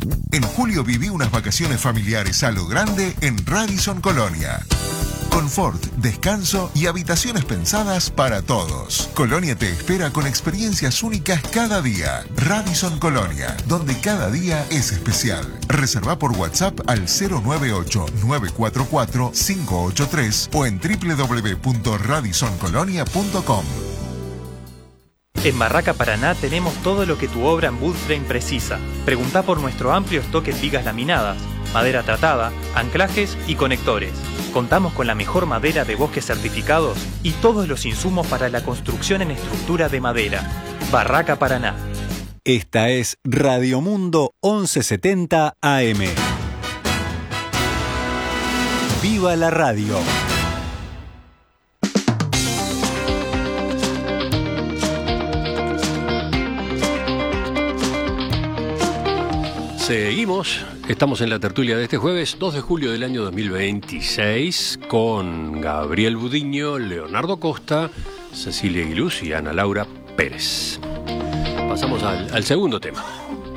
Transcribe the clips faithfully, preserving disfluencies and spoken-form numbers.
En julio viví unas vacaciones familiares a lo grande en Radisson Colonia. Confort, descanso y habitaciones pensadas para todos. Colonia te espera con experiencias únicas cada día. Radisson Colonia, donde cada día es especial. Reserva por WhatsApp al cero nueve ocho, nueve cuatro cuatro, cinco ocho tres o en doble u doble u doble u punto radisson colonia punto com. En Barraca Paraná tenemos todo lo que tu obra en wood frame precisa. Preguntá por nuestro amplio stock en vigas laminadas, madera tratada, anclajes y conectores. Contamos con la mejor madera de bosques certificados y todos los insumos para la construcción en estructura de madera. Barraca Paraná. Esta es Radio Mundo once setenta A M. ¡Viva la radio! Seguimos, estamos en la tertulia de este jueves dos de julio del año dos mil veintiséis con Gabriel Budiño, Leonardo Costa, Cecilia Aguiluz y Ana Laura Pérez. Pasamos al, al segundo tema.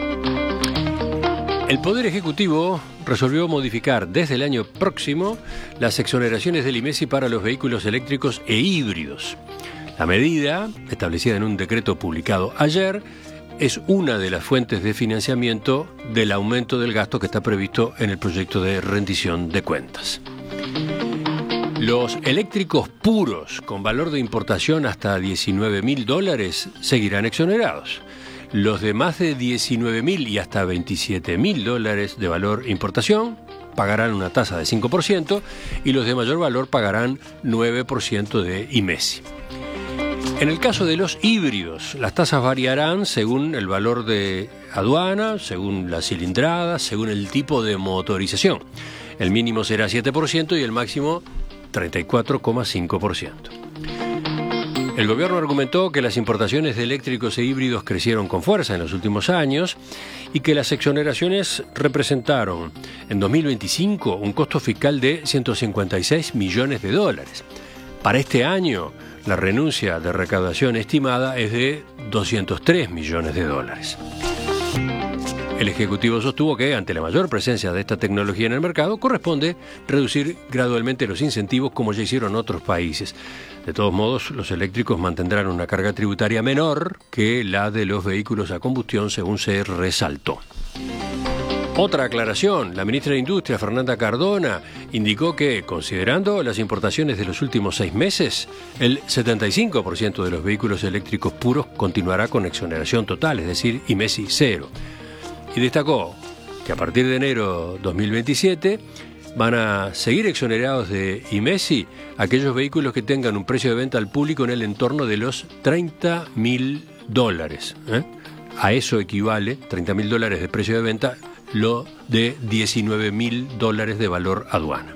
El Poder Ejecutivo resolvió modificar desde el año próximo las exoneraciones del I M E S I para los vehículos eléctricos e híbridos. La medida, establecida en un decreto publicado ayer, es una de las fuentes de financiamiento del aumento del gasto que está previsto en el proyecto de rendición de cuentas. Los eléctricos puros con valor de importación hasta diecinueve mil dólares seguirán exonerados. Los de más de diecinueve mil y hasta veintisiete mil dólares de valor importación pagarán una tasa de cinco por ciento y los de mayor valor pagarán nueve por ciento de I M E S I. En el caso de los híbridos, las tasas variarán según el valor de aduana, según la cilindrada, según el tipo de motorización. El mínimo será siete por ciento y el máximo treinta y cuatro coma cinco por ciento. El gobierno argumentó que las importaciones de eléctricos e híbridos crecieron con fuerza en los últimos años y que las exoneraciones representaron en dos mil veinticinco un costo fiscal de ciento cincuenta y seis millones de dólares. Para este año, la renuncia de recaudación estimada es de doscientos tres millones de dólares. El Ejecutivo sostuvo que, ante la mayor presencia de esta tecnología en el mercado, corresponde reducir gradualmente los incentivos como ya hicieron otros países. De todos modos, los eléctricos mantendrán una carga tributaria menor que la de los vehículos a combustión, según se resaltó. Otra aclaración, la ministra de Industria, Fernanda Cardona, indicó que, considerando las importaciones de los últimos seis meses, el setenta y cinco por ciento de los vehículos eléctricos puros continuará con exoneración total, es decir, I M E S I cero. Y destacó que a partir de enero dos mil veintisiete van a seguir exonerados de I M E S I aquellos vehículos que tengan un precio de venta al público en el entorno de los treinta mil dólares. ¿eh? A eso equivale, treinta mil dólares de precio de venta, lo de diecinueve mil dólares de valor aduana.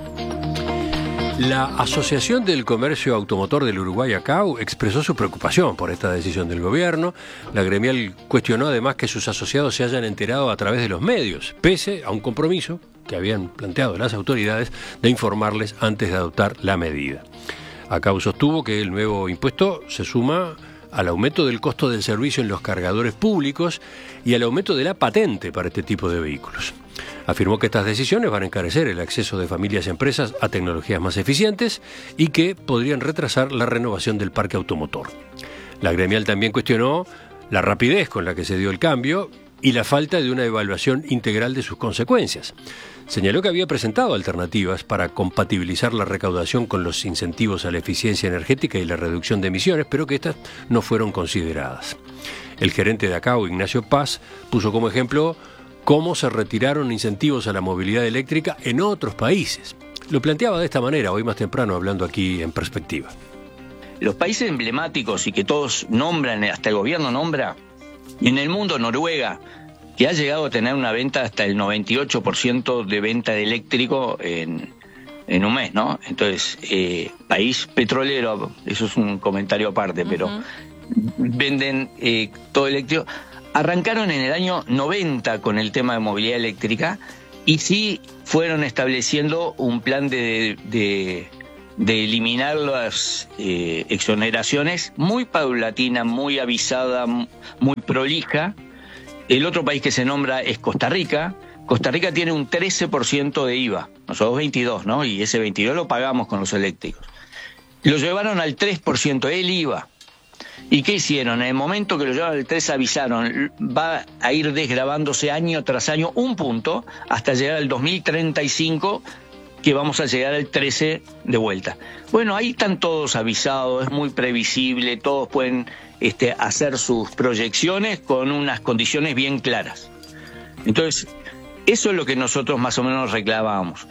La Asociación del Comercio Automotor del Uruguay, ACAU, expresó su preocupación por esta decisión del gobierno. La gremial cuestionó además que sus asociados se hayan enterado a través de los medios, pese a un compromiso que habían planteado las autoridades de informarles antes de adoptar la medida. ACAU sostuvo que el nuevo impuesto se suma al aumento del costo del servicio en los cargadores públicos y al aumento de la patente para este tipo de vehículos. Afirmó que estas decisiones van a encarecer el acceso de familias y empresas a tecnologías más eficientes y que podrían retrasar la renovación del parque automotor. La gremial también cuestionó la rapidez con la que se dio el cambio y la falta de una evaluación integral de sus consecuencias. Señaló que había presentado alternativas para compatibilizar la recaudación con los incentivos a la eficiencia energética y la reducción de emisiones, pero que estas no fueron consideradas. El gerente de ACAU, Ignacio Paz, puso como ejemplo cómo se retiraron incentivos a la movilidad eléctrica en otros países. Lo planteaba de esta manera hoy más temprano, hablando aquí en Perspectiva. Los países emblemáticos y que todos nombran, hasta el gobierno nombra, en el mundo Noruega, que ha llegado a tener una venta hasta el noventa y ocho por ciento de venta de eléctrico en, en un mes, ¿no? Entonces, eh, país petrolero, eso es un comentario aparte, uh-huh. pero venden eh, todo eléctrico. Arrancaron en el año noventa con el tema de movilidad eléctrica y sí fueron estableciendo un plan de, de, de eliminar las eh, exoneraciones muy paulatina, muy avisada, muy prolija, El otro país que se nombra es Costa Rica. Costa Rica tiene un trece por ciento de I V A, nosotros veintidós, ¿no? Y ese veintidós lo pagamos con los eléctricos. Lo llevaron al tres por ciento el I V A. ¿Y qué hicieron? En el momento que lo llevaron al tres avisaron, va a ir desgravándose año tras año un punto hasta llegar al dos mil treinta y cinco, que vamos a llegar al trece de vuelta. Bueno, ahí están todos avisados, es muy previsible, todos pueden este, hacer sus proyecciones con unas condiciones bien claras. Entonces, eso es lo que nosotros más o menos reclamábamos.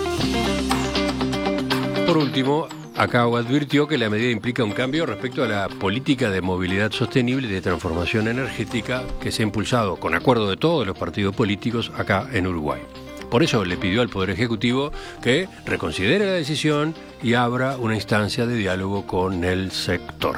Por último, Acao advirtió que la medida implica un cambio respecto a la política de movilidad sostenible y de transformación energética que se ha impulsado con acuerdo de todos los partidos políticos acá en Uruguay. Por eso le pidió al Poder Ejecutivo que reconsidere la decisión y abra una instancia de diálogo con el sector.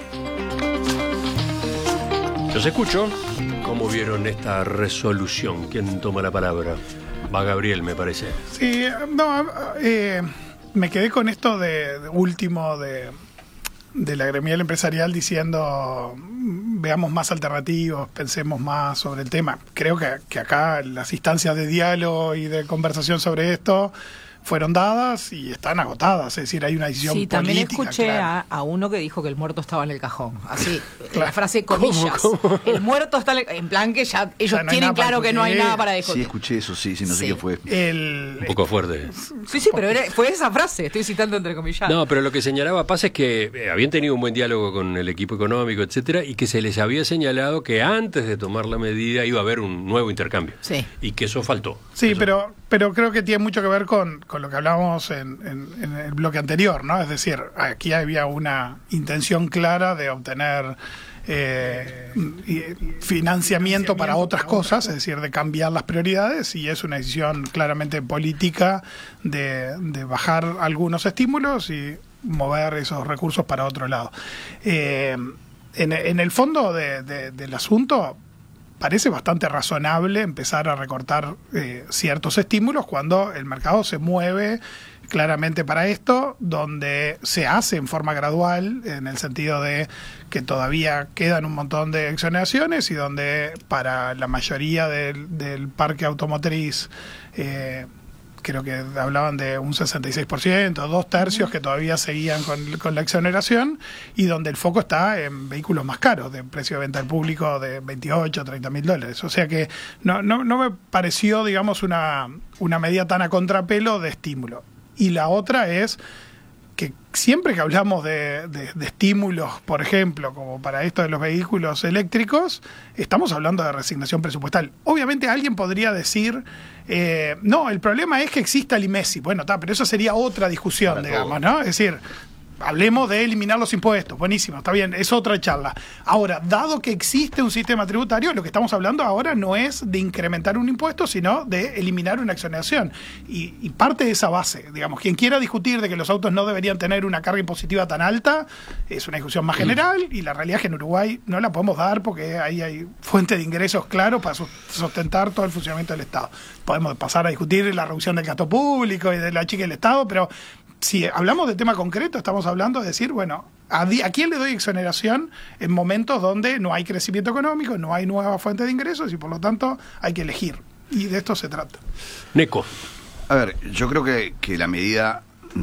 Los escucho. ¿Cómo vieron esta resolución? ¿Quién toma la palabra? Va Gabriel, me parece. Sí, no, eh, me quedé con esto de, de último de, de la gremial empresarial diciendo veamos más alternativos, pensemos más sobre el tema. Creo que, que acá las instancias de diálogo y de conversación sobre esto fueron dadas y están agotadas, es decir, hay una decisión sí, política. Sí, también escuché claro. a, a uno que dijo que el muerto estaba en el cajón, así, claro. La frase comillas. ¿Cómo, cómo? El muerto está en, el, en plan que ya ellos o sea, no tienen claro que no hay nada para discutir. Sí, escuché eso, sí, sí, no sí. sé qué fue. El, Un poco fuerte. Sí, sí, pero era, fue esa frase, estoy citando entre comillas. No, pero lo que señalaba Paz es que eh, habían tenido un buen diálogo con el equipo económico, etcétera, y que se les había señalado que antes de tomar la medida iba a haber un nuevo intercambio. Sí. Y que eso faltó. Sí, eso. pero pero creo que tiene mucho que ver con, con lo que hablábamos en, en, en el bloque anterior, ¿no? Es decir, aquí había una intención clara de obtener eh, financiamiento para otras cosas, es decir, de cambiar las prioridades, y es una decisión claramente política de, de bajar algunos estímulos y mover esos recursos para otro lado. Eh, en, en el fondo de, de, del asunto, parece bastante razonable empezar a recortar eh, ciertos estímulos cuando el mercado se mueve claramente para esto, donde se hace en forma gradual, en el sentido de que todavía quedan un montón de exoneraciones y donde para la mayoría del, del parque automotriz eh, creo que hablaban de un sesenta y seis por ciento, dos tercios que todavía seguían con, con la exoneración, y donde el foco está en vehículos más caros, de precio de venta al público de veintiocho, treinta mil dólares. O sea que no, no, no me pareció, digamos, una, una medida tan a contrapelo de estímulo. Y la otra es que siempre que hablamos de, de, de estímulos, por ejemplo, como para esto de los vehículos eléctricos, estamos hablando de resignación presupuestal. Obviamente alguien podría decir, eh, no, el problema es que exista el IMESI. Bueno, está, pero eso sería otra discusión, para digamos, todo. ¿No? Es decir, hablemos de eliminar los impuestos, buenísimo, está bien, es otra charla. Ahora, dado que existe un sistema tributario, lo que estamos hablando ahora no es de incrementar un impuesto, sino de eliminar una exoneración. Y, y parte de esa base, digamos, quien quiera discutir de que los autos no deberían tener una carga impositiva tan alta, es una discusión más general, y la realidad es que en Uruguay no la podemos dar porque ahí hay fuente de ingresos claros para sustentar todo el funcionamiento del Estado. Podemos pasar a discutir la reducción del gasto público y de la chica del Estado, pero si hablamos de tema concreto, estamos hablando de decir, bueno, ¿a, ¿a quién le doy exoneración en momentos donde no hay crecimiento económico, no hay nueva fuente de ingresos y por lo tanto hay que elegir? Y de esto se trata. Neco. A ver, yo creo que, que la medida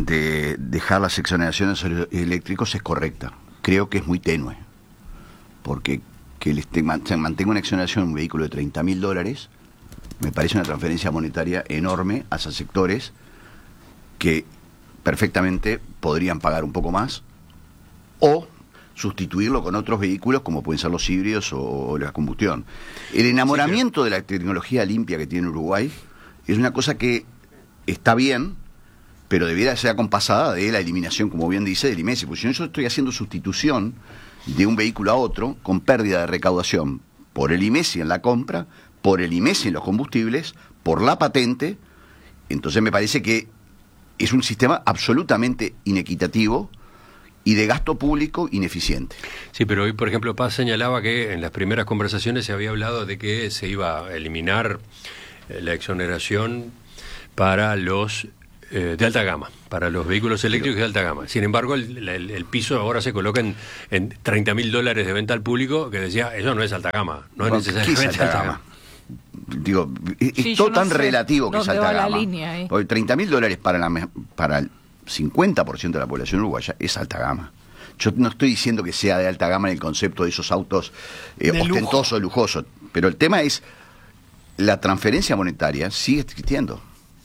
de dejar las exoneraciones eléctricos es correcta. Creo que es muy tenue. Porque que les te, se mantenga una exoneración en un vehículo de treinta mil dólares me parece una transferencia monetaria enorme a esos sectores que perfectamente podrían pagar un poco más o sustituirlo con otros vehículos como pueden ser los híbridos o, o la combustión. El enamoramiento sí, de la tecnología limpia que tiene Uruguay es una cosa que está bien, pero debiera ser acompasada de la eliminación, como bien dice, del IMESI, porque si no yo estoy haciendo sustitución de un vehículo a otro con pérdida de recaudación por el IMESI en la compra, por el IMESI en los combustibles, por la patente. Entonces me parece que es un sistema absolutamente inequitativo y de gasto público ineficiente. Sí, pero hoy, por ejemplo, Paz señalaba que en las primeras conversaciones se había hablado de que se iba a eliminar la exoneración para los eh, de alta gama, para los vehículos eléctricos de alta gama. Sin embargo, el, el, el piso ahora se coloca en, en treinta mil dólares de venta al público, que decía, eso no es alta gama, no es necesariamente alta, alta gama. gama. Digo, es, sí, es todo no tan sé relativo que es alta gama. Línea, eh. Porque treinta mil dólares para, la, para el cincuenta por ciento de la población uruguaya es alta gama. Yo no estoy diciendo que sea de alta gama en el concepto de esos autos eh, de ostentosos, lujosos, pero el tema es, la transferencia monetaria sigue existiendo.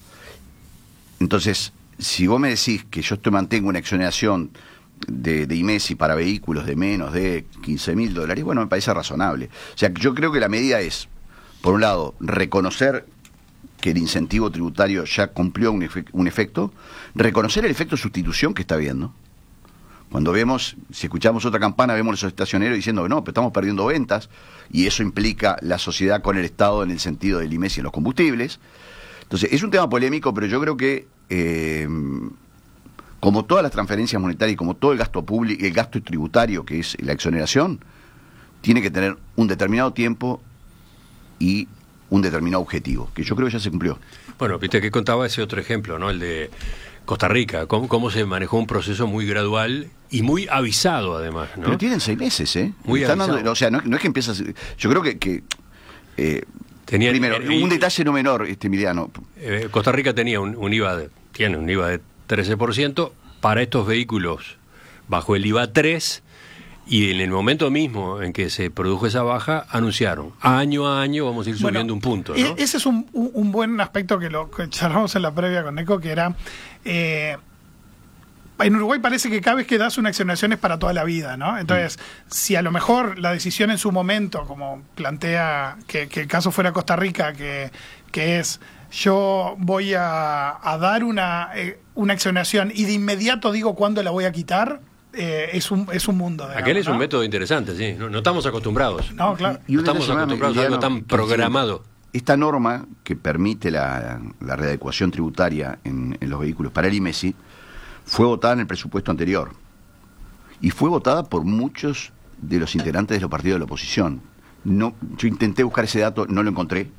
Entonces, si vos me decís que yo te mantengo una exoneración de, de IMESI para vehículos de menos de quince mil dólares, bueno, me parece razonable. O sea, yo creo que la medida es, por un lado, reconocer que el incentivo tributario ya cumplió un, efe, un efecto, reconocer el efecto de sustitución que está habiendo. Cuando vemos, si escuchamos otra campana, vemos a los estacioneros diciendo que no, pero estamos perdiendo ventas, y eso implica la sociedad con el Estado en el sentido del IMESI en los combustibles. Entonces, es un tema polémico, pero yo creo que, eh, como todas las transferencias monetarias y como todo el gasto público, el gasto tributario, que es la exoneración, tiene que tener un determinado tiempo y un determinado objetivo, que yo creo que ya se cumplió. Bueno, viste que contaba ese otro ejemplo, ¿no? El de Costa Rica, cómo, cómo se manejó un proceso muy gradual y muy avisado, además, ¿no? Pero tienen seis meses, ¿eh? Muy Están avisado. Dando, o sea, no, no es que empiezas... Yo creo que... que eh, Tenían, primero, eh, un detalle no menor, este Emiliano. Eh, Costa Rica tenía un, un I V A, de, tiene un I V A de trece por ciento para estos vehículos bajo el I V A tres, y en el momento mismo en que se produjo esa baja, anunciaron, año a año vamos a ir subiendo bueno, un punto, ¿no? Ese es un, un, un buen aspecto que lo que charlamos en la previa con Eco, que era... Eh, en Uruguay parece que cada vez que das una exoneración es para toda la vida, ¿no? Entonces, mm. si a lo mejor la decisión en su momento, como plantea que, que el caso fuera Costa Rica, que, que es yo voy a, a dar una, eh, una exoneración y de inmediato digo cuándo la voy a quitar, eh, es, un, es un mundo. Digamos, Aquel es ¿no? un método interesante, sí. No, no estamos acostumbrados. No, claro. Y, y no estamos acostumbrados a algo tan programado. Esta norma que permite la, la readecuación tributaria en, en los vehículos para el IMESI fue votada en el presupuesto anterior y fue votada por muchos de los integrantes de los partidos de la oposición. No, yo intenté buscar ese dato, no lo encontré,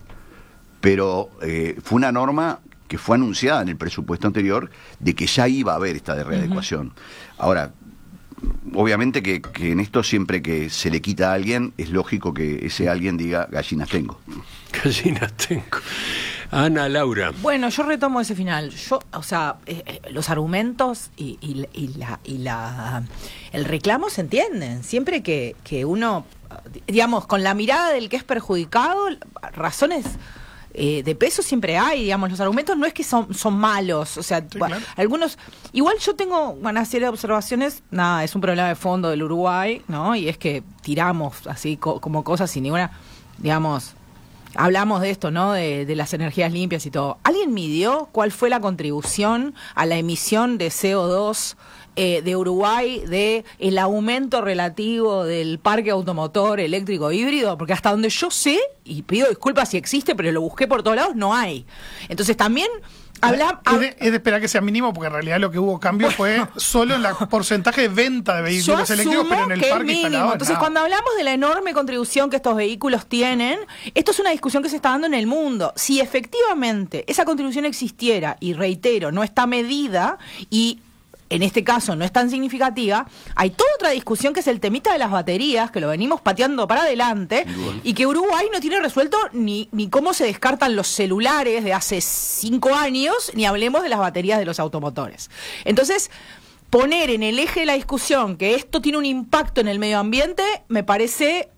pero eh, fue una norma que fue anunciada en el presupuesto anterior de que ya iba a haber esta de readecuación. Uh-huh. Ahora, obviamente que, que en esto siempre que se le quita a alguien, es lógico que ese alguien diga gallinas tengo. Gallinas tengo. Ana Laura. Bueno, yo retomo ese final. Yo, o sea, eh, eh, los argumentos y, y, y, la, y la el reclamo se entienden. Siempre que, que uno, digamos, con la mirada del que es perjudicado, razones eh, de peso siempre hay, digamos. Los argumentos no es que son, son malos. O sea, sí, claro. Algunos... Igual yo tengo una serie de observaciones. Nada, es un problema de fondo del Uruguay, ¿no? Y es que tiramos así co- como cosas sin ninguna, digamos... Hablamos de esto, ¿no? De, de las energías limpias y todo. ¿Alguien midió cuál fue la contribución a la emisión de C O dos eh, de Uruguay de el aumento relativo del parque automotor eléctrico híbrido? Porque hasta donde yo sé, y pido disculpas si existe, pero lo busqué por todos lados, no hay. Entonces también... Habla, es, de, es de esperar que sea mínimo, porque en realidad lo que hubo cambio bueno, fue solo en el porcentaje de venta de vehículos eléctricos, pero en el parque mínimo. instalado. Entonces, no. cuando hablamos de la enorme contribución que estos vehículos tienen, esto es una discusión que se está dando en el mundo. Si efectivamente esa contribución existiera, y reitero, no está medida, y en este caso no es tan significativa, hay toda otra discusión que es el temita de las baterías, que lo venimos pateando para adelante, bueno. Y que Uruguay no tiene resuelto ni, ni cómo se descartan los celulares de hace cinco años, ni hablemos de las baterías de los automotores. Entonces, poner en el eje de la discusión que esto tiene un impacto en el medio ambiente, me parece...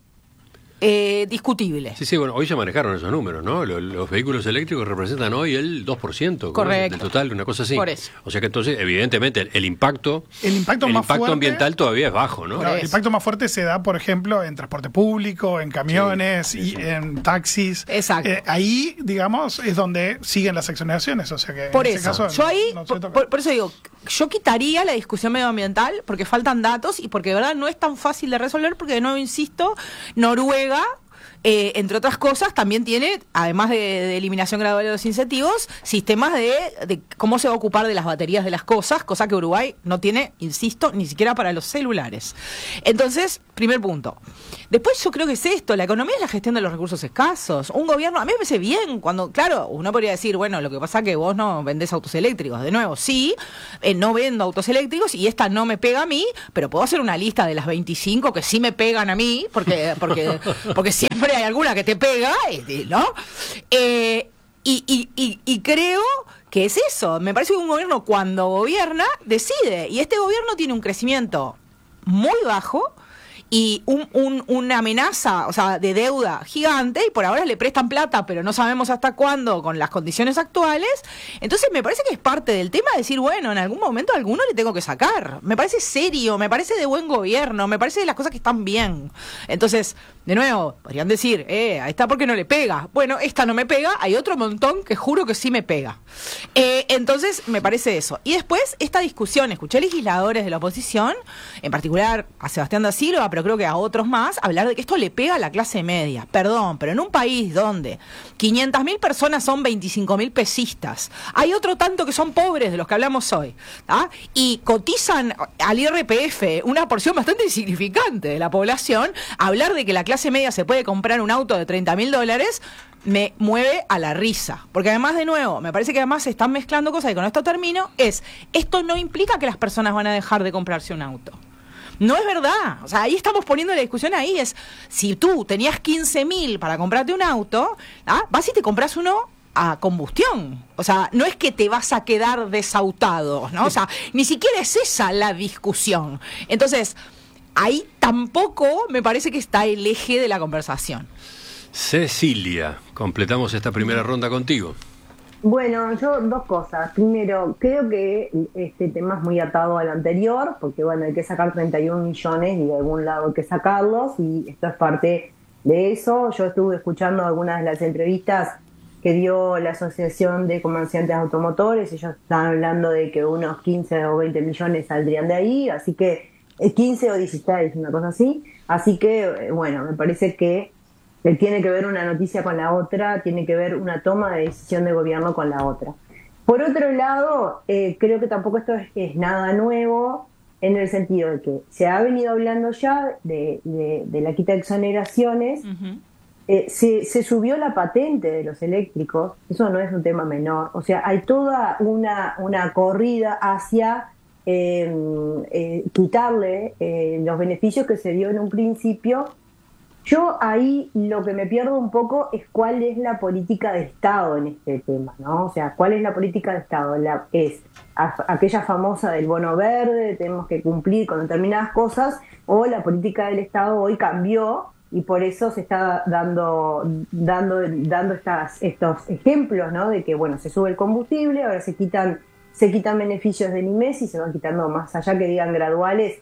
Eh, discutible. Sí, sí, bueno, hoy se manejaron esos números, ¿no? Los, los vehículos eléctricos representan hoy el dos por ciento Correcto. Del total, una cosa así. Por eso. O sea que entonces, evidentemente, el, el impacto, el impacto, el más impacto fuerte, ambiental todavía es bajo, ¿no? Claro, el impacto más fuerte se da, por ejemplo, en transporte público, en camiones, sí, sí, y sí. en taxis. Exacto. Eh, ahí, digamos, es donde siguen las exoneraciones. O sea que por en eso, ese caso, yo ahí, no, no por, por, por eso digo, yo quitaría la discusión medioambiental porque faltan datos y porque de verdad no es tan fácil de resolver porque, de nuevo, insisto, Noruega... eh, entre otras cosas, también tiene, además de, de eliminación gradual de los incentivos, sistemas de, de cómo se va a ocupar de las baterías de las cosas, cosa que Uruguay no tiene, insisto, ni siquiera para los celulares. Entonces, primer punto. Después yo creo que es esto, la economía es la gestión de los recursos escasos. Un gobierno, a mí me parece bien, cuando, claro, uno podría decir, bueno, lo que pasa es que vos no vendés autos eléctricos. De nuevo, sí, eh, no vendo autos eléctricos y esta no me pega a mí, pero puedo hacer una lista de las veinticinco que sí me pegan a mí, porque porque porque siempre hay alguna que te pega, ¿no? Eh, y, y, y, y creo que es eso. Me parece que un gobierno cuando gobierna decide, y este gobierno tiene un crecimiento muy bajo y un, un, una amenaza, o sea, de deuda gigante, y por ahora le prestan plata, pero no sabemos hasta cuándo con las condiciones actuales. Entonces me parece que es parte del tema decir, bueno, en algún momento a alguno le tengo que sacar. Me parece serio, me parece de buen gobierno, me parece de las cosas que están bien. Entonces, de nuevo, podrían decir, eh, a esta porque no le pega. Bueno, esta no me pega, hay otro montón que juro que sí me pega. Eh, entonces, me parece eso. Y después, esta discusión, escuché legisladores de la oposición, en particular a Sebastián da Silva, pero creo que a otros más, hablar de que esto le pega a la clase media. Perdón, pero en un país donde quinientas mil personas son veinticinco mil pesistas, hay otro tanto que son pobres de los que hablamos hoy, ¿tá? Y cotizan al I R P F una porción bastante insignificante de la población, hablar de que la clase media se puede comprar un auto de treinta mil dólares, me mueve a la risa. Porque además, de nuevo, me parece que además se están mezclando cosas, y con esto termino, es, esto no implica que las personas van a dejar de comprarse un auto. No es verdad. O sea, ahí estamos poniendo la discusión ahí. Es, si tú tenías quince mil para comprarte un auto, ¿ah? Vas y te compras uno a combustión. O sea, no es que te vas a quedar desautado, ¿no? O sea, ni siquiera es esa la discusión. Entonces, ahí tampoco me parece que está el eje de la conversación. Cecilia, completamos esta primera ronda contigo. Bueno, yo dos cosas. Primero, creo que este tema es muy atado al anterior, porque bueno, hay que sacar treinta y un millones y de algún lado hay que sacarlos, y esto es parte de eso. Yo estuve escuchando algunas de las entrevistas que dio la Asociación de Comerciantes Automotores, ellos estaban hablando de que unos quince o veinte millones saldrían de ahí, así que quince o dieciséis, una cosa así. Así que, bueno, me parece que tiene que ver una noticia con la otra, tiene que ver una toma de decisión de gobierno con la otra. Por otro lado, eh, creo que tampoco esto es, es nada nuevo, en el sentido de que se ha venido hablando ya de, de, de la quita de exoneraciones. Uh-huh. eh, se, se subió la patente de los eléctricos, eso no es un tema menor, o sea, hay toda una, una corrida hacia eh, eh, quitarle eh, los beneficios que se dio en un principio. Yo ahí lo que me pierdo un poco es cuál es la política de Estado en este tema, ¿no? O sea, ¿cuál es la política de Estado? La, es a, aquella famosa del bono verde, tenemos que cumplir con determinadas cosas, o la política del Estado hoy cambió y por eso se está dando dando dando estas estos ejemplos, ¿no? De que, bueno, se sube el combustible, ahora se quitan se quitan beneficios del I M E S y se van quitando, más allá que digan graduales,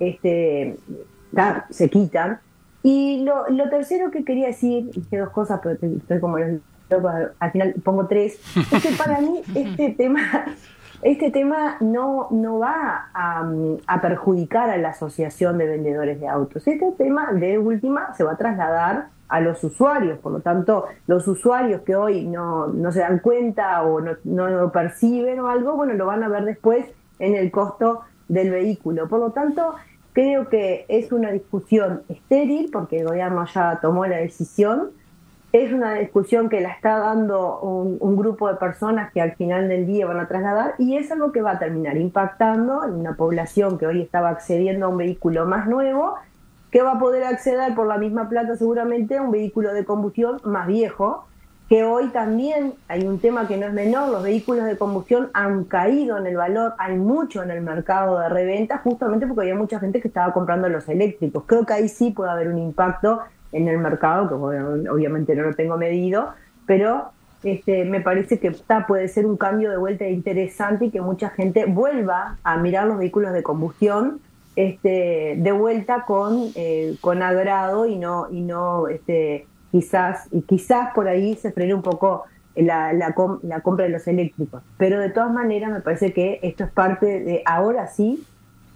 este, claro, se quitan. Y lo, lo tercero que quería decir, dije dos cosas, pero estoy como los locos, al final pongo tres, es que para mí este tema este tema no, no va a, a perjudicar a la Asociación de Vendedores de Autos. Este tema, de última, se va a trasladar a los usuarios, por lo tanto, los usuarios que hoy no, no se dan cuenta o no, no lo perciben o algo, bueno, lo van a ver después en el costo del vehículo. Por lo tanto, creo que es una discusión estéril porque el gobierno ya tomó la decisión. Es una discusión que la está dando un, un grupo de personas que al final del día van a trasladar, y es algo que va a terminar impactando en una población que hoy estaba accediendo a un vehículo más nuevo, que va a poder acceder por la misma plata seguramente a un vehículo de combustión más viejo, que hoy también hay un tema que no es menor, los vehículos de combustión han caído en el valor, hay mucho en el mercado de reventa, justamente porque había mucha gente que estaba comprando los eléctricos. Creo que ahí sí puede haber un impacto en el mercado, que bueno, obviamente no lo tengo medido, pero este, me parece que está, puede ser un cambio de vuelta interesante y que mucha gente vuelva a mirar los vehículos de combustión este, de vuelta con, eh, con agrado y no, y no este, quizás y quizás por ahí se frene un poco la, la, com- la compra de los eléctricos. Pero de todas maneras me parece que esto es parte de, ahora sí,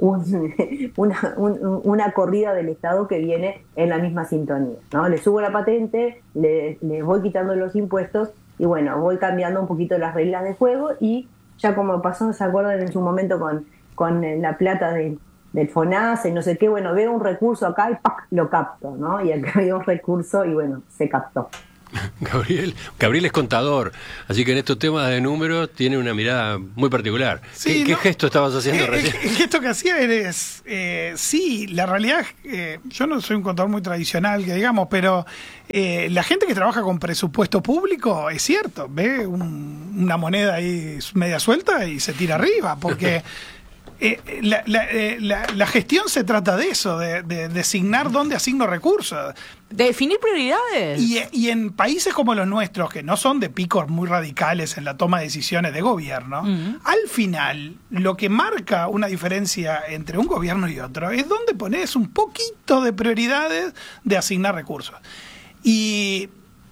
un, una, un, una corrida del Estado que viene en la misma sintonía, ¿no? Le subo la patente, le, le voy quitando los impuestos y bueno, voy cambiando un poquito las reglas de juego y ya como pasó, ¿se acuerdan en su momento con, con la plata de, del FONASA y no sé qué? Bueno, veo un recurso acá y ¡pac! Lo capto, ¿no? Y acá había un recurso y bueno, se captó. Gabriel, Gabriel es contador, así que en estos temas de números tiene una mirada muy particular. Sí, ¿Qué, ¿Qué no, gesto estabas haciendo eh, recién? El, el gesto que hacía es, eh, sí, la realidad, eh, yo no soy un contador muy tradicional, que digamos, pero eh, la gente que trabaja con presupuesto público, es cierto, ve un, una moneda ahí media suelta y se tira arriba, porque... Eh, la, la, eh, la, la gestión se trata de eso, de, de designar dónde asigno recursos. De definir prioridades. Y, y en países como los nuestros, que no son de picos muy radicales en la toma de decisiones de gobierno, uh-huh. al final lo que marca una diferencia entre un gobierno y otro es dónde pones un poquito de prioridades de asignar recursos. Y...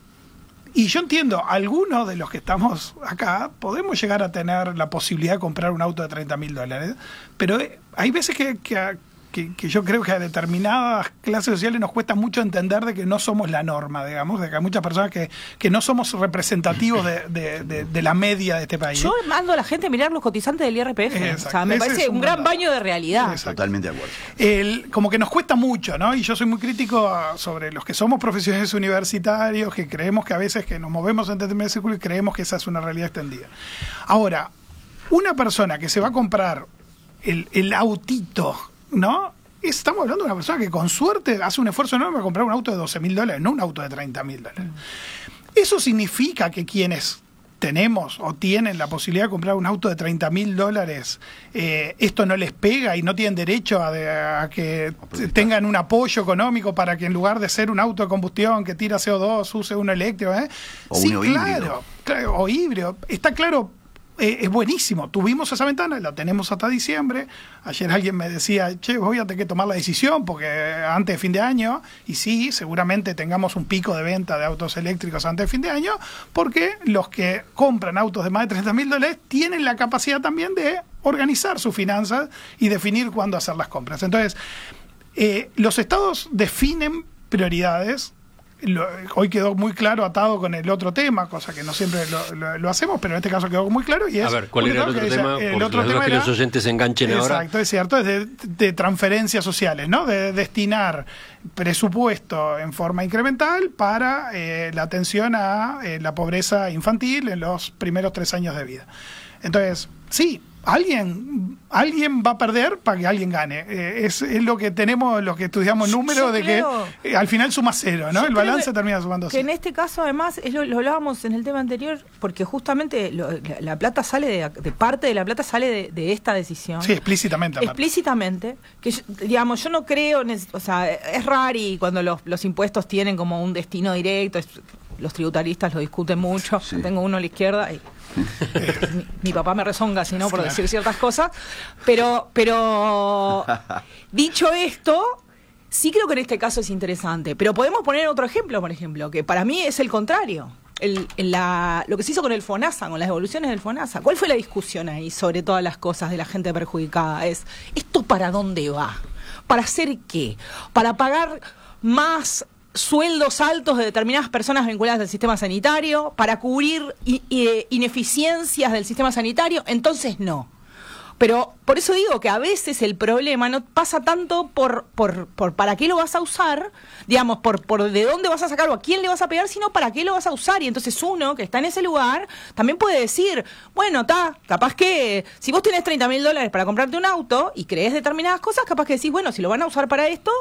Y yo entiendo, algunos de los que estamos acá podemos llegar a tener la posibilidad de comprar un auto de treinta mil dólares, pero hay veces que, que, que, que yo creo que a determinadas clases sociales nos cuesta mucho entender de que no somos la norma, digamos, de que hay muchas personas que, que no somos representativos de, de, de, de la media de este país. Yo mando a la gente a mirar los cotizantes del I R P F. Exacto. O sea, me Ese parece un, un gran baño de realidad. Exacto. Totalmente de acuerdo. El, como que nos cuesta mucho, ¿no? Y yo soy muy crítico a, sobre los que somos profesionales universitarios, que creemos que a veces que nos movemos en determinados círculos y creemos que esa es una realidad extendida. Ahora, una persona que se va a comprar el, el autito, ¿no? Estamos hablando de una persona que con suerte hace un esfuerzo enorme para comprar un auto de doce mil dólares, no un auto de treinta mil dólares. Eso significa que quienes tenemos o tienen la posibilidad de comprar un auto de treinta mil dólares, eh, esto no les pega y no tienen derecho a, de, a que tengan un apoyo económico para que en lugar de ser un auto de combustión que tira C O dos, use uno eléctrico. ¿eh? O sí, uno claro, híbrido. claro, o híbrido. Está claro. Eh, es buenísimo, tuvimos esa ventana, la tenemos hasta diciembre. Ayer alguien me decía, che, voy a tener que tomar la decisión porque antes de fin de año, y sí, seguramente tengamos un pico de venta de autos eléctricos antes de fin de año, porque los que compran autos de más de treinta mil dólares tienen la capacidad también de organizar sus finanzas y definir cuándo hacer las compras. Entonces, eh, los estados definen prioridades. Lo, hoy quedó muy claro atado con el otro tema, cosa que no siempre lo, lo, lo hacemos, pero en este caso quedó muy claro y es... A ver, ¿cuál era el otro dice, tema? El Por otro las tema que era, los oyentes se enganchen exacto, ahora. Exacto, es cierto, es de, de transferencias sociales, ¿no? De destinar presupuesto en forma incremental para eh, la atención a eh, la pobreza infantil en los primeros tres años de vida. Entonces, sí, alguien alguien va a perder para que alguien gane. Eh, es, es lo que tenemos, los que estudiamos números, de creo, que eh, al final suma cero, ¿no? El balance termina sumando que cero. En este caso, además, es lo, lo hablábamos en el tema anterior, porque justamente lo, la, la plata sale de, de parte de la plata sale de, de esta decisión. Sí, explícitamente. Explícitamente. Que yo, digamos, yo no creo, o sea, es raro y cuando los, los impuestos tienen como un destino directo, es, los tributaristas lo discuten mucho. Sí. Tengo uno a la izquierda y mi, mi papá me rezonga, si no, por decir ciertas cosas. Pero, pero dicho esto, sí creo que en este caso es interesante. Pero podemos poner otro ejemplo, por ejemplo, que para mí es el contrario. El, el, la, lo que se hizo con el FONASA, con las devoluciones del FONASA. ¿Cuál fue la discusión ahí sobre todas las cosas de la gente perjudicada? Es, ¿esto para dónde va? ¿Para hacer qué? ¿Para pagar más sueldos altos de determinadas personas vinculadas al sistema sanitario? ¿Para cubrir i, i, ineficiencias del sistema sanitario? Entonces no. Pero por eso digo que a veces el problema no pasa tanto por, por, por para qué lo vas a usar, digamos, por, por de dónde vas a sacar o a quién le vas a pegar, sino para qué lo vas a usar. Y entonces uno que está en ese lugar también puede decir, bueno, está, capaz que si vos tenés treinta mil dólares para comprarte un auto y crees determinadas cosas, capaz que decís, bueno, si lo van a usar para esto,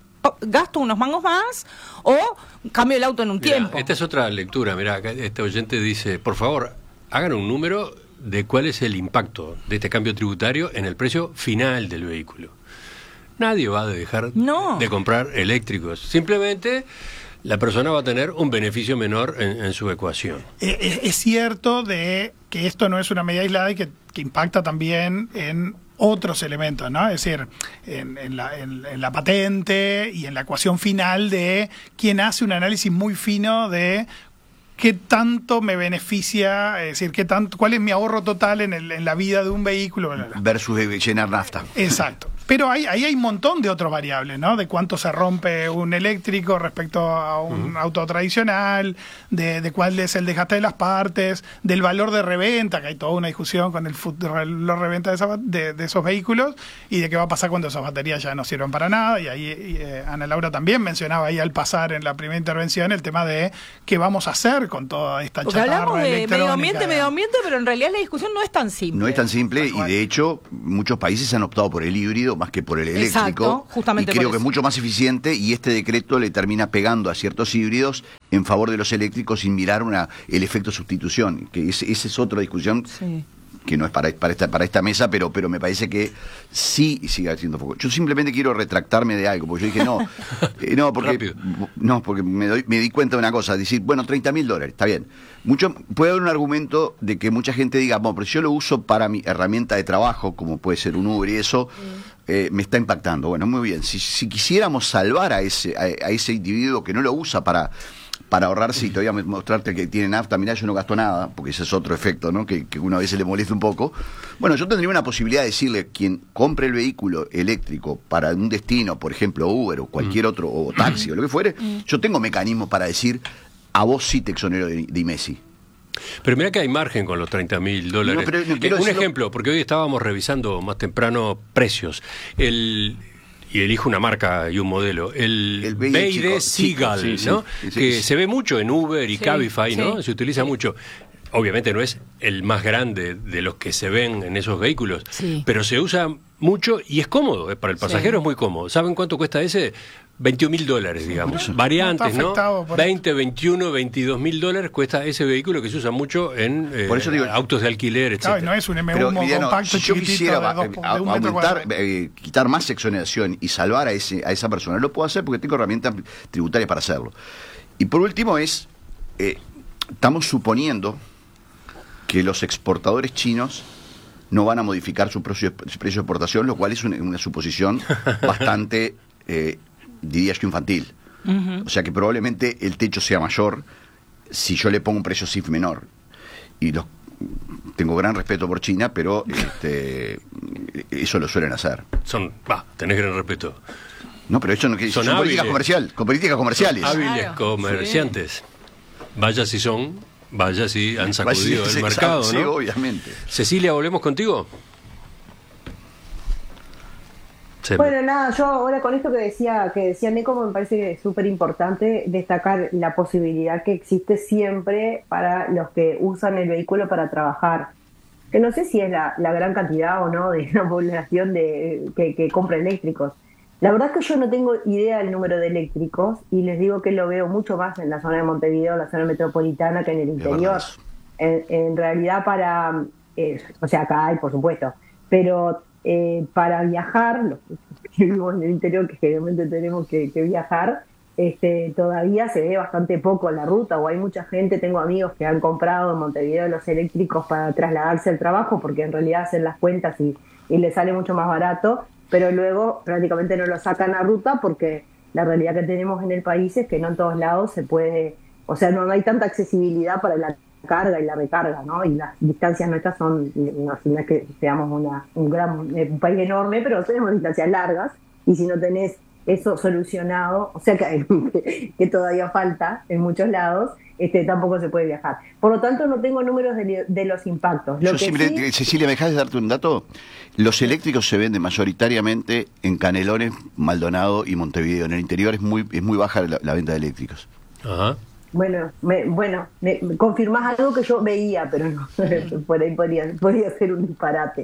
gasto unos mangos más o cambio el auto en un Mirá, tiempo. Esta es otra lectura. Mirá, este oyente dice, por favor, hagan un número de cuál es el impacto de este cambio tributario en el precio final del vehículo. Nadie va a dejar no. de comprar eléctricos. Simplemente la persona va a tener un beneficio menor en, en su ecuación. Es, es cierto de que esto no es una medida aislada y que, que impacta también en otros elementos, ¿no? Es decir, en, en, la, en, en la patente y en la ecuación final de quien hace un análisis muy fino de qué tanto me beneficia, es decir, qué tanto, cuál es mi ahorro total en, el, en la vida de un vehículo. Bla, bla, bla. Versus llenar nafta. Exacto. pero ahí, ahí hay un montón de otras variables, ¿no? De cuánto se rompe un eléctrico respecto a un uh-huh. auto tradicional, de, de cuál es el desgaste de las partes, del valor de reventa, que hay toda una discusión con el valor de reventa de, esa, de, de esos vehículos, y de qué va a pasar cuando esas baterías ya no sirven para nada. Y ahí y, eh, Ana Laura también mencionaba ahí al pasar en la primera intervención el tema de qué vamos a hacer con toda esta Porque chatarra hablamos de electrónica. medio ambiente, medio ambiente, pero en realidad la discusión no es tan simple. No es tan simple y de hecho muchos países han optado por el híbrido más que por el eléctrico. Exacto, justamente y creo por que es mucho más eficiente y este decreto le termina pegando a ciertos híbridos en favor de los eléctricos sin mirar una el efecto sustitución, que esa es, es otra discusión. Sí. Que no es para, para, esta, para esta mesa, pero, pero me parece que sí sigue haciendo foco. Yo simplemente quiero retractarme de algo, porque yo dije, no, eh, no, porque, no, porque me, doy, me di cuenta de una cosa, decir, bueno, treinta mil dólares, está bien. Mucho, puede haber un argumento de que mucha gente diga, bueno, pero si yo lo uso para mi herramienta de trabajo, como puede ser un Uber y eso, sí. eh, me está impactando. Bueno, muy bien, si, si quisiéramos salvar a ese, a, a ese individuo que no lo usa para... para ahorrarse y todavía mostrarte que tiene nafta, mirá, yo no gasto nada, porque ese es otro efecto, ¿no? Que, que una vez se le molesta un poco. Bueno, yo tendría una posibilidad de decirle, quien compre el vehículo eléctrico para un destino, por ejemplo, Uber o cualquier mm. otro, o taxi o lo que fuere, mm. yo tengo mecanismos para decir, a vos sí te exonero de, de I M E S I. Pero mira que hay margen con los treinta mil dólares. No, pero no quiero eh, un decirlo... ejemplo, porque hoy estábamos revisando más temprano precios. El... Y elijo una marca y un modelo. El, el B Y D Seagull, sí, sí, ¿no? Sí, sí, que sí. se ve mucho en Uber y sí, Cabify, ¿no? Sí, se utiliza sí. mucho. Obviamente no es el más grande de los que se ven en esos vehículos, sí. pero se usa mucho y es cómodo. Para el pasajero sí. es muy cómodo. ¿Saben cuánto cuesta ese? veintiún mil dólares, digamos. Sí, variantes, ¿no? veinte, veintiuno, veintidós mil dólares cuesta ese vehículo que se usa mucho en eh, por eso digo, autos de alquiler, etcétera. Claro, no es un M uno compacto, si yo quisiera de dos, a, de un aumentar, eh, quitar más exoneración y salvar a ese a esa persona, lo puedo hacer porque tengo herramientas tributarias para hacerlo. Y por último es, eh, estamos suponiendo que los exportadores chinos no van a modificar su precio, su precio de exportación, lo cual es una, una suposición bastante... Eh, diría yo infantil. Uh-huh. O sea que probablemente el techo sea mayor si yo le pongo un precio S I F menor. Y los, tengo gran respeto por China, pero este, eso lo suelen hacer. Son, va, tenés gran respeto. No, pero eso no son, son políticas comerciales, con políticas comerciales. Son hábiles claro, comerciantes. Sí. Vaya si son, vaya si han sacudido el mercado, ¿no? Sí, obviamente. Cecilia, ¿volvemos contigo? Sí. Bueno, nada, yo ahora con esto que decía que decía Neco, me parece que es súper importante destacar la posibilidad que existe siempre para los que usan el vehículo para trabajar. Que no sé si es la, la gran cantidad o no de la población de, que, que compra eléctricos. La verdad es que yo no tengo idea del número de eléctricos y les digo que lo veo mucho más en la zona de Montevideo, la zona metropolitana, que en el interior. En, en realidad para... Eh, o sea, acá hay, por supuesto, pero... Eh, para viajar, los que vivimos en el interior, que generalmente tenemos que, que viajar, este, todavía se ve bastante poco en la ruta, o hay mucha gente, tengo amigos que han comprado en Montevideo los eléctricos para trasladarse al trabajo, porque en realidad hacen las cuentas y, y les sale mucho más barato, pero luego prácticamente no lo sacan a ruta, porque la realidad que tenemos en el país es que no en todos lados se puede, o sea, no, no hay tanta accesibilidad para la carga y la recarga, ¿no? Y las distancias nuestras son, no, no es que seamos una, un gran un país enorme, pero tenemos distancias largas, y si no tenés eso solucionado, o sea que, que todavía falta en muchos lados, este tampoco se puede viajar. Por lo tanto, no tengo números de, de los impactos. Lo Yo que siempre, sí... Cecilia, ¿me dejas de darte un dato? Los eléctricos se venden mayoritariamente en Canelones, Maldonado y Montevideo. En el interior es muy es muy baja la, la venta de eléctricos. Ajá. Bueno, me, bueno, me, me confirmás algo que yo veía, pero no, por ahí podría, podría ser un disparate.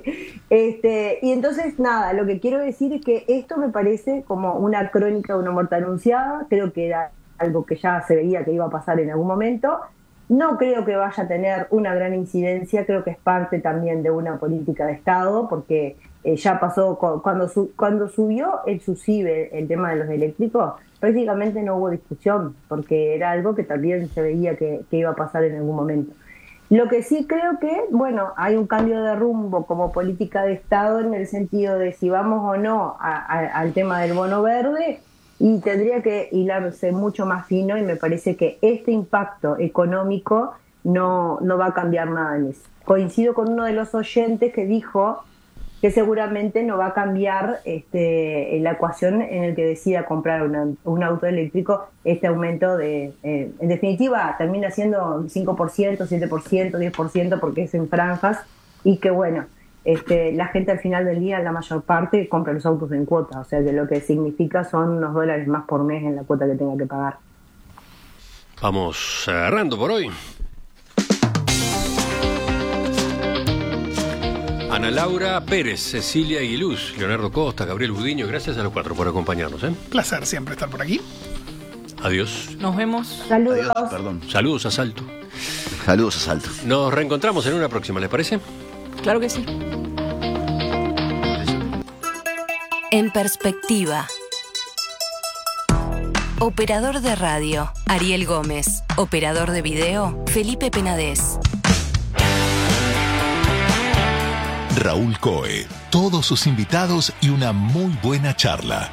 Este, y entonces, nada, lo que quiero decir es que esto me parece como una crónica de una muerte anunciada, creo que era algo que ya se veía que iba a pasar en algún momento. No creo que vaya a tener una gran incidencia, creo que es parte también de una política de Estado, porque eh, ya pasó, cuando, su, cuando subió el SUSIBE, el tema de los eléctricos, prácticamente no hubo discusión, porque era algo que también se veía que, que iba a pasar en algún momento. Lo que sí creo que, bueno, hay un cambio de rumbo como política de Estado en el sentido de si vamos o no a, a, al tema del bono verde, y tendría que hilarse mucho más fino, y me parece que este impacto económico no, no va a cambiar nada en eso. Coincido con uno de los oyentes que dijo que seguramente no va a cambiar este, la ecuación en el que decida comprar una, un auto eléctrico. Este aumento de, eh, en definitiva, termina siendo cinco por ciento, siete por ciento, diez por ciento, porque es en franjas, y que bueno, este, la gente al final del día, la mayor parte, compra los autos en cuota, o sea que lo que significa son unos dólares más por mes en la cuota que tenga que pagar. Vamos cerrando por hoy. Ana Laura Pérez, Cecilia Aguiluz, Leonardo Costa, Gabriel Budiño, gracias a los cuatro por acompañarnos. ¿eh? Placer siempre estar por aquí. Adiós. Nos vemos. Saludos. Adiós, perdón. Saludos a Salto. Saludos a Salto. Nos reencontramos en una próxima, ¿les parece? Claro que sí. En perspectiva. Operador de radio, Ariel Gómez. Operador de video, Felipe Penadez. Raúl Coe, todos sus invitados y una muy buena charla.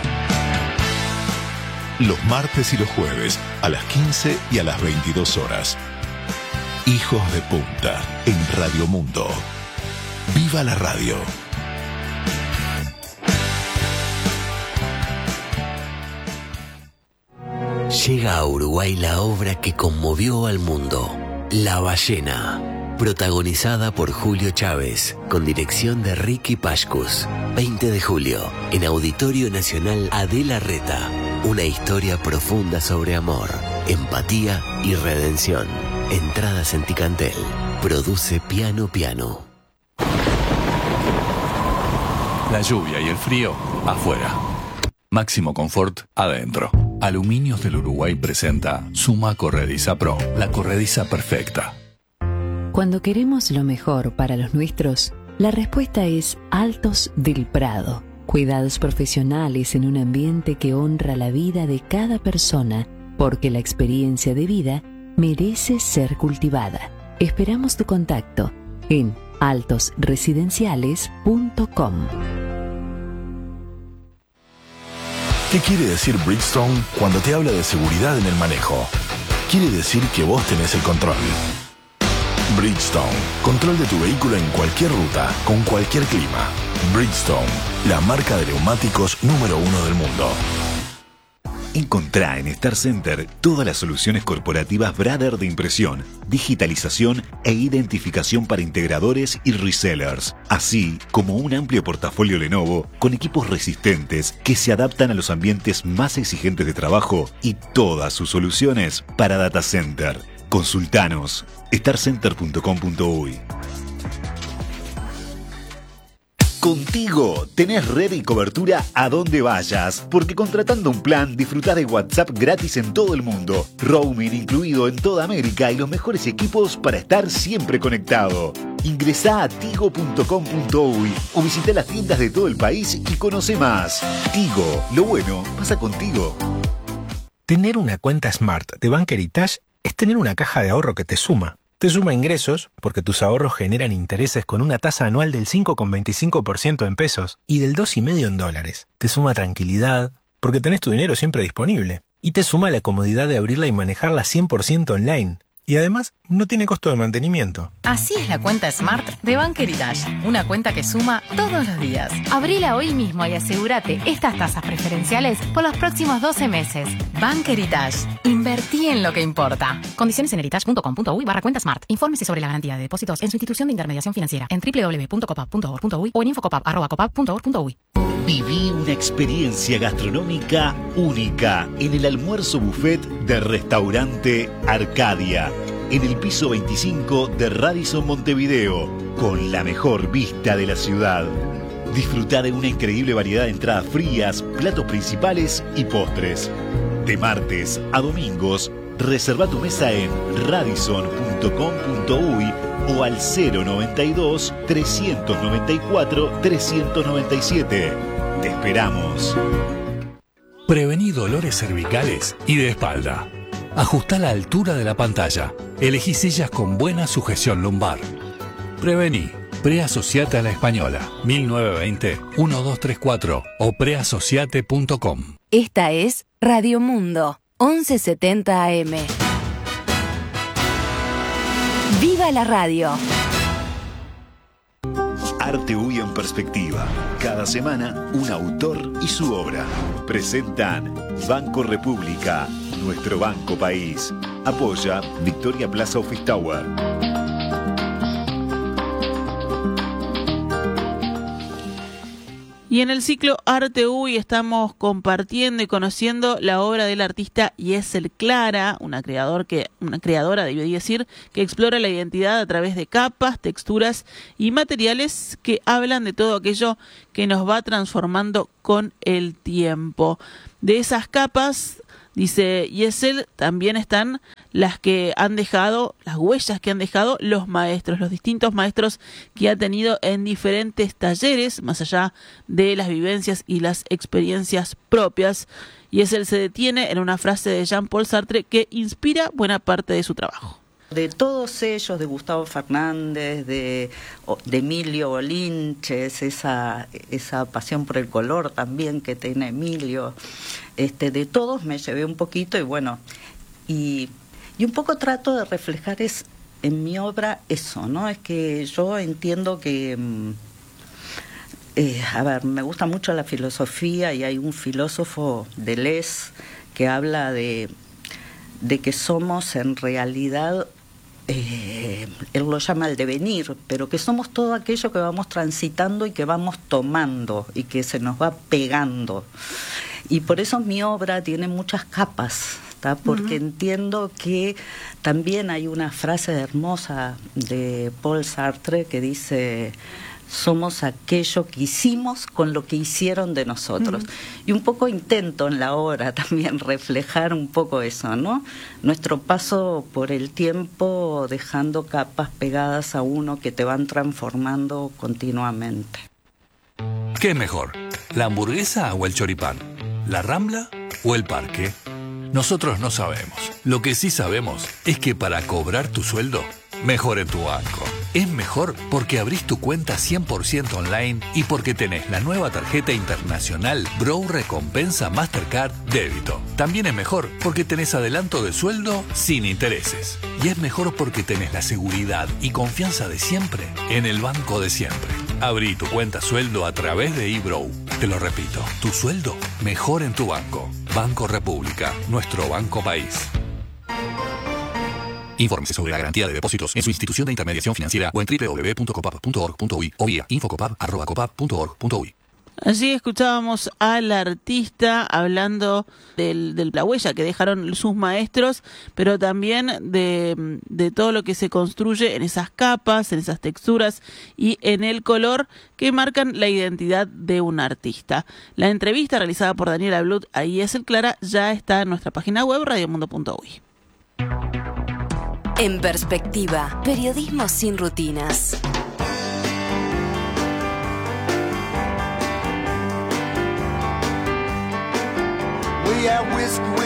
Los martes y los jueves a las quince y a las veintidós horas. Hijos de Punta en Radio Mundo. ¡Viva la radio! Llega a Uruguay la obra que conmovió al mundo, La Ballena. Protagonizada por Julio Chávez, con dirección de Ricky Pashkus. veinte de julio, en Auditorio Nacional Adela Reta. Una historia profunda sobre amor, empatía y redención. Entradas en Ticantel. Produce Piano Piano. La lluvia y el frío, afuera. Máximo confort, adentro. Aluminios del Uruguay presenta Suma Corrediza Pro, la corrediza perfecta. Cuando queremos lo mejor para los nuestros, la respuesta es Altos del Prado. Cuidados profesionales en un ambiente que honra la vida de cada persona, porque la experiencia de vida merece ser cultivada. Esperamos tu contacto en altos residenciales punto com. ¿Qué quiere decir Bridgestone cuando te habla de seguridad en el manejo? Quiere decir que vos tenés el control. Bridgestone, control de tu vehículo en cualquier ruta, con cualquier clima. Bridgestone, la marca de neumáticos número uno del mundo. Encontrá en Star Center todas las soluciones corporativas Brother de impresión, digitalización e identificación para integradores y resellers, así como un amplio portafolio Lenovo con equipos resistentes que se adaptan a los ambientes más exigentes de trabajo y todas sus soluciones para data center. Consultanos star center punto com punto uy. Contigo tenés red y cobertura a donde vayas, porque contratando un plan disfrutás de WhatsApp gratis en todo el mundo, roaming incluido en toda América y los mejores equipos para estar siempre conectado. Ingresá a tigo punto com punto uy o visita las tiendas de todo el país y conoce más. Tigo, lo bueno pasa contigo. Tener una cuenta Smart de Bank Heritage es tener una caja de ahorro que te suma. Te suma ingresos, porque tus ahorros generan intereses con una tasa anual del cinco coma veinticinco por ciento en pesos y del dos coma cinco por ciento en dólares. Te suma tranquilidad, porque tenés tu dinero siempre disponible. Y te suma la comodidad de abrirla y manejarla cien por ciento online. Y además, no tiene costo de mantenimiento. Así es la cuenta Smart de Bank Heritage. Una cuenta que suma todos los días. Abrila hoy mismo y asegúrate estas tasas preferenciales por los próximos doce meses. Bank Heritage. Invertí en lo que importa. Condiciones en heritage punto com punto uy barra cuenta Smart. Infórmese sobre la garantía de depósitos en su institución de intermediación financiera en doble u doble u doble u punto copap punto org punto uy o en infocopap arroba copap punto org punto uy. Viví una experiencia gastronómica única en el almuerzo buffet del restaurante Arcadia, en el piso veinticinco de Radisson Montevideo, con la mejor vista de la ciudad. Disfrutá de una increíble variedad de entradas frías, platos principales y postres. De martes a domingos, reserva tu mesa en radisson punto com punto uy o al cero noventa y dos, trescientos noventa y cuatro, trescientos noventa y siete. Te esperamos. Prevení dolores cervicales y de espalda. Ajustá la altura de la pantalla. Elegí sillas con buena sujeción lumbar. Prevení. Preasociate a la Española. mil novecientos veinte, doce treinta y cuatro o preasociate punto com. Esta es Radio Mundo, once setenta A M. ¡Viva la radio! Arte U Y en perspectiva. Cada semana, un autor y su obra. Presentan Banco República, nuestro banco país. Apoya Victoria Plaza Office Tower. Y en el ciclo Arte U Y estamos compartiendo y conociendo la obra del artista Yesel Clara, una creador que, una creadora, debí decir, que explora la identidad a través de capas, texturas y materiales que hablan de todo aquello que nos va transformando con el tiempo. De esas capas, dice Yesel, también están las que han dejado, las huellas que han dejado los maestros, los distintos maestros que ha tenido en diferentes talleres, más allá de las vivencias y las experiencias propias. Yesel se detiene en una frase de Jean-Paul Sartre que inspira buena parte de su trabajo. De todos ellos, de Gustavo Fernández, de, de Emilio Bolinches, esa, esa pasión por el color también que tiene Emilio, este, de todos me llevé un poquito y bueno, y, y un poco trato de reflejar es, en mi obra eso, ¿no? Es que yo entiendo que, eh, a ver, me gusta mucho la filosofía y hay un filósofo, Deleuze, que habla de, de que somos en realidad... Eh, él lo llama el devenir, pero que somos todo aquello que vamos transitando y que vamos tomando y que se nos va pegando. Y por eso mi obra tiene muchas capas, ¿tá? Porque uh-huh. entiendo que también hay una frase hermosa de Paul Sartre que dice... somos aquello que hicimos con lo que hicieron de nosotros. Mm. Y un poco intento en la obra también reflejar un poco eso, ¿no? Nuestro paso por el tiempo dejando capas pegadas a uno que te van transformando continuamente. ¿Qué es mejor? ¿La hamburguesa o el choripán? ¿La Rambla o el parque? Nosotros no sabemos. Lo que sí sabemos es que para cobrar tu sueldo, mejor en tu banco. Es mejor porque abrís tu cuenta cien por ciento online y porque tenés la nueva tarjeta internacional Bro Recompensa Mastercard Débito. También es mejor porque tenés adelanto de sueldo sin intereses. Y es mejor porque tenés la seguridad y confianza de siempre en el banco de siempre. Abrí tu cuenta sueldo a través de eBrow. Te lo repito, tu sueldo mejor en tu banco. Banco República, nuestro banco país. Infórmese sobre la garantía de depósitos en su institución de intermediación financiera o en doble u doble u doble u punto copap punto org punto uy o vía infocopap arroba copap punto org punto uy. Allí escuchábamos al artista hablando del, de la huella que dejaron sus maestros, pero también de, de todo lo que se construye en esas capas, en esas texturas y en el color que marcan la identidad de un artista. La entrevista realizada por Daniela Blut a Yesel Clara ya está en nuestra página web radiomundo punto uy. En perspectiva, periodismo sin rutinas. We had whiskey